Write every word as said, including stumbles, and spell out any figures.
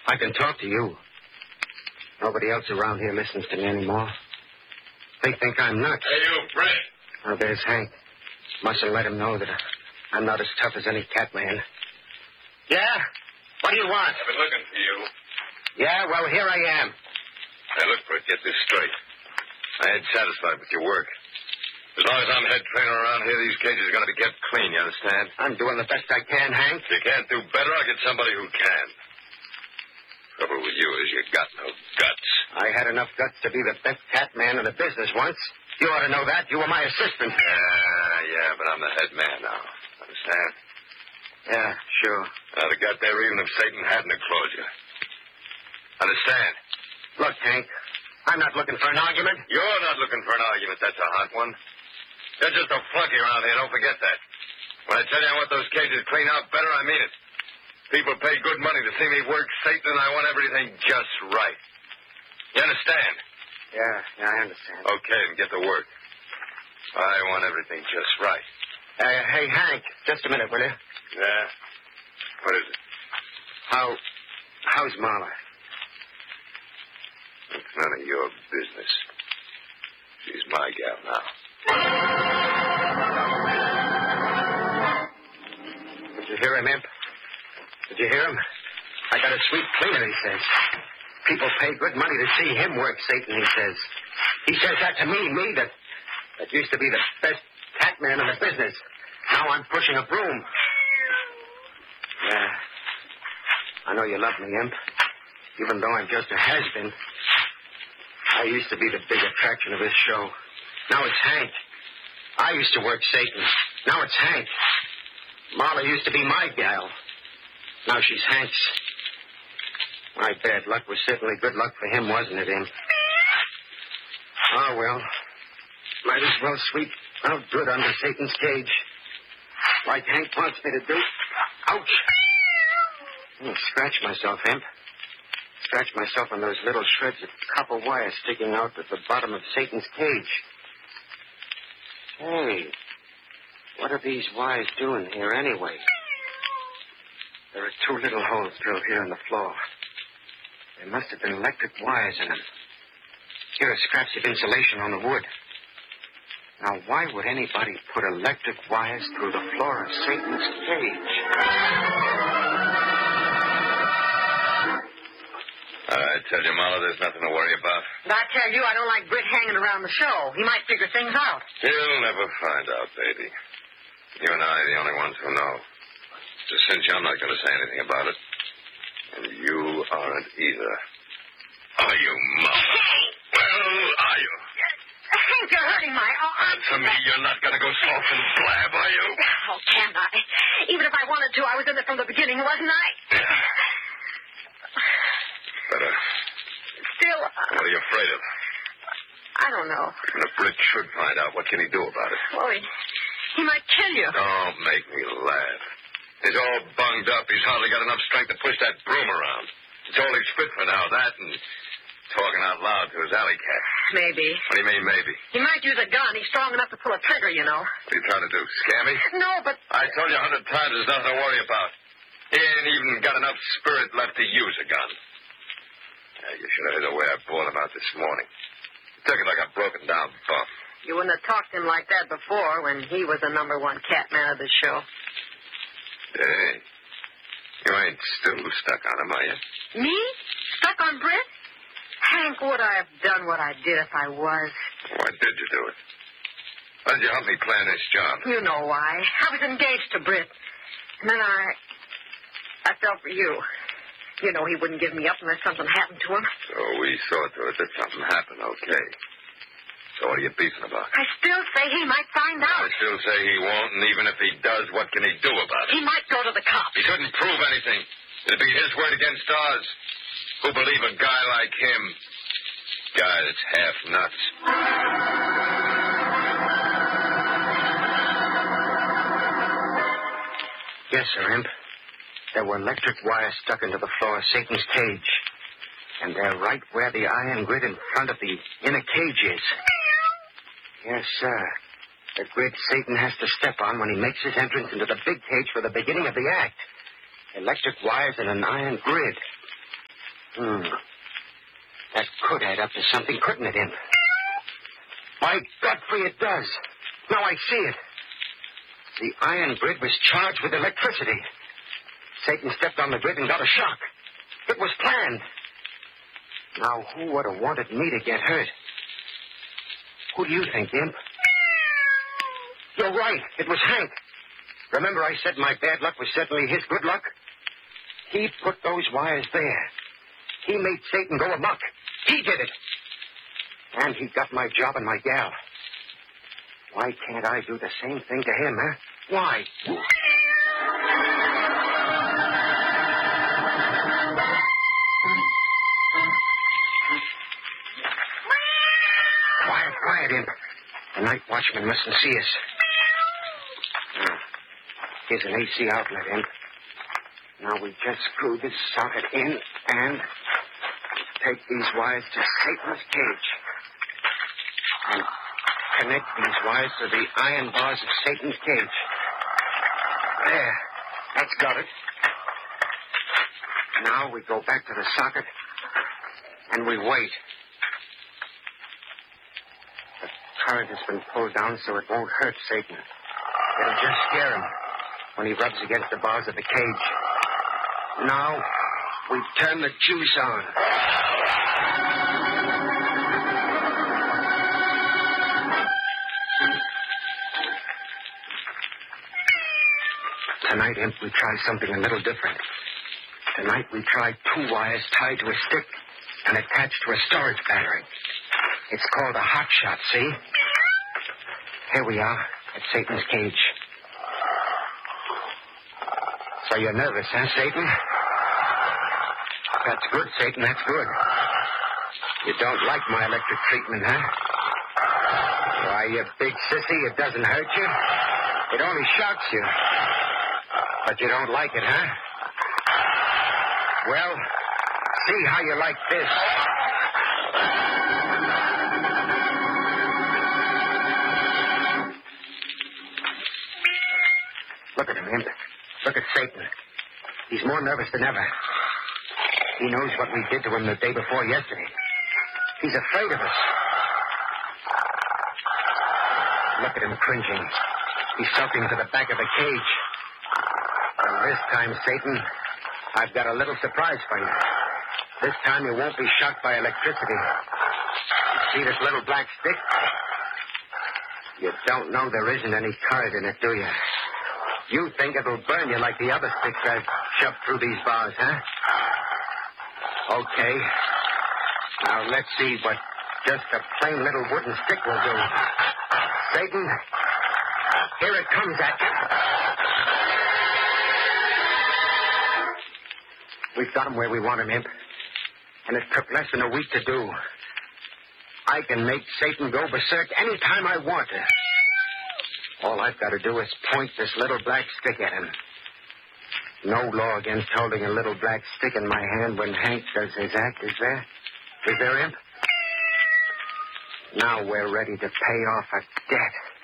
I can talk to you. Nobody else around here listens to me anymore. They think I'm nuts. Hey, you, Brett. Oh, there's Hank. Mustn't let him know that I'm not as tough as any cat man. Yeah? What do you want? I've been looking for you. Yeah, well, here I am. Hey, look, Brett, get this straight. I ain't satisfied with your work. As long as I'm head trainer around here, these cages are going to be kept clean, you understand? I'm doing the best I can, Hank. If you can't do better, I'll get somebody who can. Trouble with you is you got no guts. I had enough guts to be the best cat man in the business once. You ought to know that. You were my assistant. Yeah, yeah, but I'm the head man now. Understand? Yeah, sure. I'd have got there even if Satan hadn't closed you. Understand? Look, Hank, I'm not looking for an argument. You're not looking for an argument. That's a hot one. You're just a flunky around here. Don't forget that. When I tell you I want those cages cleaned out better, I mean it. People pay good money to see me work Satan, and I want everything just right. You understand? Yeah, yeah, I understand. Okay, then get to work. I want everything just right. Uh, hey, Hank, just a minute, will you? Yeah? What is it? How... how's Marla? It's none of your business. She's my gal now. Did you hear him, Imp? Did you hear him? I got a sweet cleaner, he says. People pay good money to see him work Satan, he says. He says that to me, me that, that used to be the best cat man in the business. Now I'm pushing a broom. Yeah. I know you love me, Imp. Even though I'm just a has-been. I used to be the big attraction of this show. Now it's Hank. I used to work Satan. Now it's Hank. Marla used to be my gal. Now she's Hank's. My bad luck was certainly good luck for him, wasn't it, Imp? Oh, well. Might as well sweep out good under Satan's cage. Like Hank wants me to do. Ouch! Oh, scratch myself, Imp. Scratch myself on those little shreds of copper wire sticking out at the bottom of Satan's cage. Hey, what are these wires doing here anyway? There are two little holes drilled here in the floor. There must have been electric wires in them. Here are scraps of insulation on the wood. Now, why would anybody put electric wires through the floor of Satan's cage? I tell you, Marla, there's nothing to worry about. And I tell you, I don't like Britt hanging around the show. He might figure things out. He'll never find out, baby. You and I are the only ones who know. It's a cinch I'm not going to say anything about it. And you aren't either. Are you, Marla? Well, are you? Hank, you're hurting my arm. Answer me, you're not going to go soft and blab, are you? Oh, can't I? Even if I wanted to, I was in it from the beginning, wasn't I? Yeah. Better. Still... Uh, What are you afraid of? I don't know. Even if Britt should find out, what can he do about it? Oh, he, he might kill you. Don't make me laugh. He's all bunged up. He's hardly got enough strength to push that broom around. It's all he's fit for now, that and talking out loud to his alley cat. Maybe. What do you mean, maybe? He might use a gun. He's strong enough to pull a trigger, you know. What are you trying to do, scare me? No, but... I told you a hundred times there's nothing to worry about. He ain't even got enough spirit left to use a gun. Yeah, you should have heard the way I bawled him out this morning. He took it like a broken-down bum. You wouldn't have talked to him like that before when he was the number one cat man of the show. Hey, you ain't still stuck on him, are you? Me? Stuck on Britt? Hank, would I have done what I did if I was? Why did you do it? Why did you help me plan this job? You know why. I was engaged to Britt. And then I... I fell for you. You know he wouldn't give me up unless something happened to him. So we saw to it that something happened, okay. So what are you beefing about? I still say he might find out. I still say he won't, and even if he does, what can he do about it? He might go to the cops. He couldn't prove anything. It'd be his word against ours. Who believe a guy like him? Guy that's half nuts. Yes, sir, Imp. There were electric wires stuck into the floor of Satan's cage. And they're right where the iron grid in front of the inner cage is. Yes, sir. The grid Satan has to step on when he makes his entrance into the big cage for the beginning of the act. Electric wires and an iron grid. Hmm. That could add up to something, couldn't it, Imp? By Godfrey, it does. Now I see it. The iron grid was charged with electricity. Satan stepped on the grid and got a shock. It was planned. Now, who would have wanted me to get hurt? Who do you think, Imp? You're right. It was Hank. Remember I said my bad luck was certainly his good luck? He put those wires there. He made Satan go amok. He did it. And he got my job and my gal. Why can't I do the same thing to him, huh? Why? Quiet, quiet, Imp. The night watchman mustn't see us. Now, here's an A C outlet, Imp. Now we just screw this socket in and take these wires to Satan's cage. And connect these wires to the iron bars of Satan's cage. There. That's got it. Now we go back to the socket and we wait. The current has been pulled down so it won't hurt Satan. It'll just scare him when he rubs against the bars of the cage. Now we turn the juice on. Tonight, Imp, we try something a little different. Tonight, we try two wires tied to a stick and attached to a storage battery. It's called a hot shot, see? Here we are at Satan's cage. So you're nervous, huh, Satan? That's good, Satan, that's good. You don't like my electric treatment, huh? Why, you big sissy, it doesn't hurt you. It only shocks you. But you don't like it, huh? Well, see how you like this. Look at him, Imp. Look at Satan. He's more nervous than ever. He knows what we did to him the day before yesterday. He's afraid of us. Look at him cringing. He's sulking to the back of the cage. And this time, Satan, I've got a little surprise for you. This time you won't be shocked by electricity. You see this little black stick? You don't know there isn't any current in it, do you? You think it'll burn you like the other sticks I've shoved through these bars, huh? Okay. Now let's see what just a plain little wooden stick will do. Satan, here it comes at you. We've got him where we want him, Imp. And it took less than a week to do. I can make Satan go berserk any time I want to. All I've got to do is point this little black stick at him. No law against holding a little black stick in my hand when Hank does his act, is there? Is there, Imp? Now we're ready to pay off a debt.